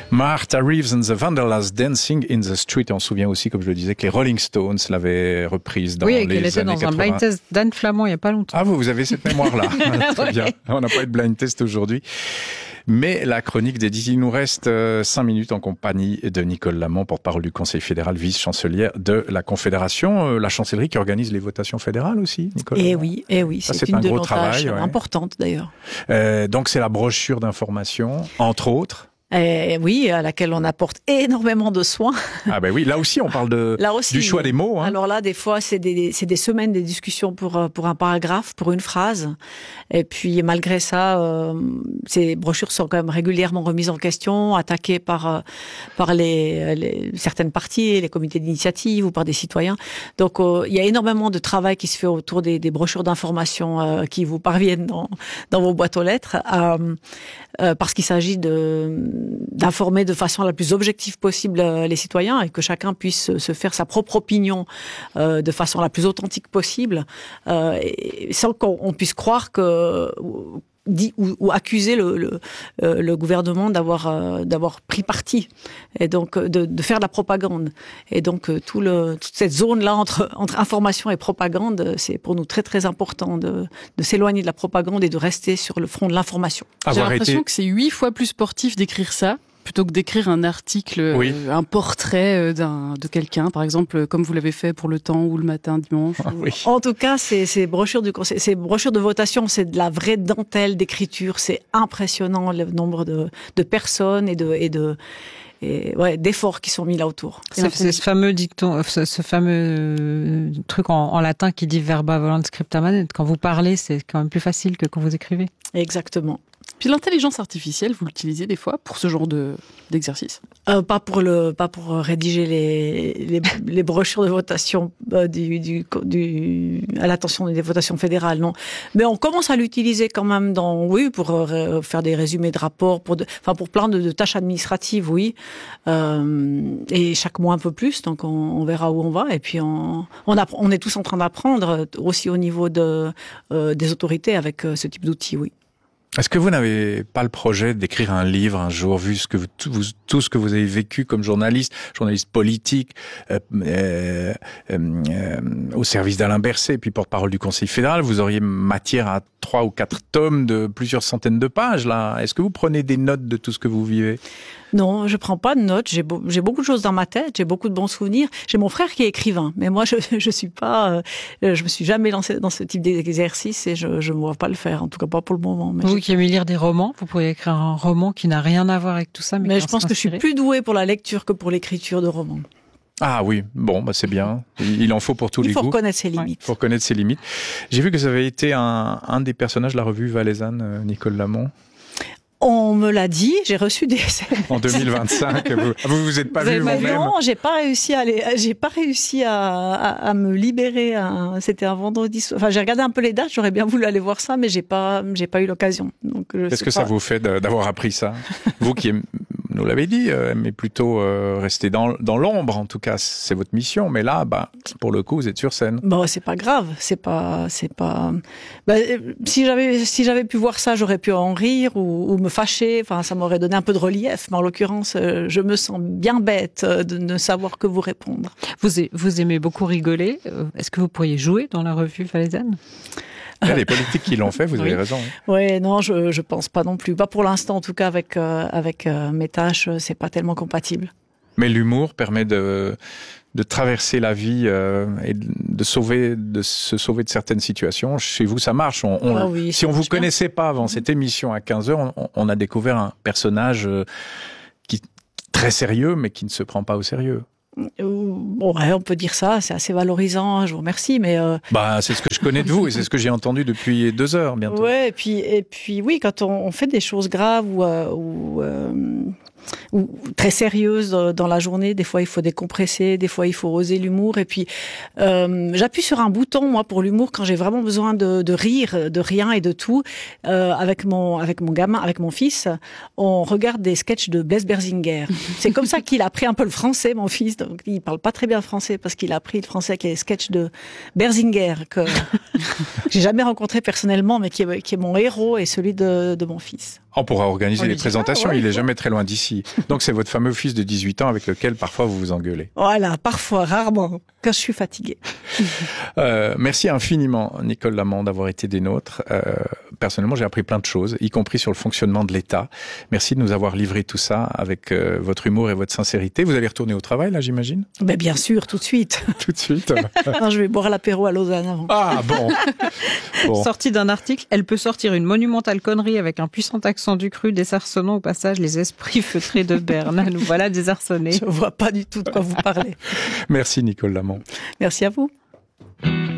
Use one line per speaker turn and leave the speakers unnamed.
Martha Reeves and the Vandellas, Dancing in the Street. On se souvient aussi, comme je le disais, que les Rolling Stones l'avaient reprise dans les années 80. Oui,
qu'elle était dans un blind test d'Anne Flamand il n'y a pas longtemps.
Ah, vous avez cette mémoire-là. Très bien. On n'a pas eu de blind test aujourd'hui. Mais la chronique d'Edith, il nous reste 5 minutes en compagnie de Nicole Lamont, porte-parole du Conseil fédéral, vice-chancelière de la Confédération. La chancellerie qui organise les votations fédérales aussi, Nicole Lamont.
Oui, c'est une de nos tâches importantes d'ailleurs.
Donc c'est la brochure d'information, entre autres.
Oui, à laquelle on apporte énormément de soins.
Ah ben oui, là aussi on parle du choix des mots. Hein.
Alors là, des fois, c'est des semaines de discussions pour un paragraphe, pour une phrase. Et puis malgré ça, ces brochures sont quand même régulièrement remises en question, attaquées par certaines parties, les comités d'initiative ou par des citoyens. Donc il y a énormément de travail qui se fait autour des brochures d'information qui vous parviennent dans vos boîtes aux lettres, parce qu'il s'agit d'informer de façon la plus objective possible les citoyens et que chacun puisse se faire sa propre opinion de façon la plus authentique possible, sans qu'on puisse croire que ou accuser le gouvernement d'avoir pris parti et donc de faire de la propagande. Et donc toute cette zone là entre information et propagande, c'est pour nous très très important de s'éloigner de la propagande et de rester sur le front de l'information.
J'ai l'impression que c'est 8 fois plus sportif d'écrire ça plutôt que d'écrire un article, un portrait de quelqu'un, par exemple, comme vous l'avez fait pour Le Temps ou Le Matin dimanche.
Oui.
En tout cas, ces brochures du conseil, ces brochures de votation, c'est de la vraie dentelle d'écriture. C'est impressionnant le nombre de personnes et d'efforts qui sont mis là autour.
C'est ce fameux dicton, ce fameux truc en latin qui dit verba volant scripta manet. Quand vous parlez, c'est quand même plus facile que quand vous écrivez.
Exactement.
Puis l'intelligence artificielle, vous l'utilisez des fois pour ce genre d'exercice ?
Pas pour rédiger les brochures de votation à l'attention des votations fédérales, non. Mais on commence à l'utiliser quand même pour faire des résumés de rapports, pour plein de tâches administratives, oui. Et chaque mois un peu plus, donc on verra où on va. Et puis on est tous en train d'apprendre aussi au niveau des autorités avec ce type d'outils, oui.
Est-ce que vous n'avez pas le projet d'écrire un livre un jour, vu tout ce que vous avez vécu comme journaliste politique, au service d'Alain Berset, puis porte-parole du Conseil fédéral, vous auriez matière à 3 ou 4 tomes de plusieurs centaines de pages, là. Est-ce que vous prenez des notes de tout ce que vous vivez ?
Non, je prends pas de notes. J'ai beaucoup de choses dans ma tête. J'ai beaucoup de bons souvenirs. J'ai mon frère qui est écrivain, mais moi je suis pas. Je me suis jamais lancée dans ce type d'exercice et je me vois pas le faire. En tout cas pas pour le moment. Mais
vous qui aimez lire des romans, vous pourriez écrire un roman qui n'a rien à voir avec tout ça,
mais je pense que je suis plus douée pour la lecture que pour l'écriture de romans.
Ah oui, bon, c'est bien. Il en faut pour tous les goûts.
Il faut reconnaître ses limites.
Il faut reconnaître ses limites. J'ai vu que vous avez été un des personnages de la revue valaisanne, Nicole Lamont.
On me l'a dit, j'ai reçu des SMS.
En 2025, vous êtes pas vu vous-même?
Non, j'ai pas réussi à me libérer. C'était un vendredi. Enfin, j'ai regardé un peu les dates, j'aurais bien voulu aller voir ça, mais j'ai pas eu l'occasion. Donc,
qu'est-ce que ça vous fait d'avoir appris ça? Vous qui nous l'avez dit, mais plutôt rester dans l'ombre, en tout cas, c'est votre mission. Mais là, pour le coup, vous êtes sur scène.
Bon, c'est pas grave, c'est pas. Si j'avais pu voir ça, j'aurais pu en rire ou me fâcher. Enfin, ça m'aurait donné un peu de relief. Mais en l'occurrence, je me sens bien bête de ne savoir que vous répondre.
Vous aimez beaucoup rigoler. Est-ce que vous pourriez jouer dans la revue valaisanne?
Il y a des politiques qui l'ont fait, vous avez raison.
Oui, non, je pense pas non plus. Pas pour l'instant, en tout cas, avec mes tâches, c'est pas tellement compatible.
Mais l'humour permet de traverser la vie et de se sauver de certaines situations. Chez vous, ça marche. Si on vous connaissait pas avant cette émission à 15h, on a découvert un personnage qui très sérieux, mais qui ne se prend pas au sérieux.
Bon, ouais, on peut dire ça, c'est assez valorisant, je vous remercie, mais...
c'est ce que je connais de vous et c'est ce que j'ai entendu depuis 2 heures bientôt.
Ouais, et puis oui, quand on fait des choses graves ou très sérieuses dans la journée, des fois il faut décompresser, des fois il faut oser l'humour, et puis j'appuie sur un bouton, moi, pour l'humour, quand j'ai vraiment besoin de rire, de rien et de tout. Avec mon gamin, avec mon fils, on regarde des sketchs de Blaise Berzinger. C'est comme ça qu'il a appris un peu le français, mon fils. Donc, il parle pas très bien français parce qu'il a appris le français avec les sketchs de Berzinger, que j'ai jamais rencontré personnellement, mais qui est mon héros et celui de mon fils.
On pourra organiser les présentations, il est jamais très loin d'ici. Donc c'est votre fameux fils de 18 ans avec lequel parfois vous vous engueulez.
Voilà, parfois, rarement, quand je suis fatiguée.
Merci infiniment, Nicole Lamant, d'avoir été des nôtres. Personnellement, j'ai appris plein de choses, y compris sur le fonctionnement de l'État. Merci de nous avoir livré tout ça avec votre humour et votre sincérité. Vous allez retourner au travail, là, j'imagine ?
Ben, bien sûr, tout de suite.
Tout de suite.
Non, je vais boire l'apéro à Lausanne avant.
Ah bon.
Sortie d'un article, elle peut sortir une monumentale connerie avec un puissant accent du cru, désarçonnant au passage les esprits feutrés de Berne. Nous voilà désarçonnés.
Je vois pas du tout de quoi vous parlez.
Merci Nicole Lamant.
Merci à vous.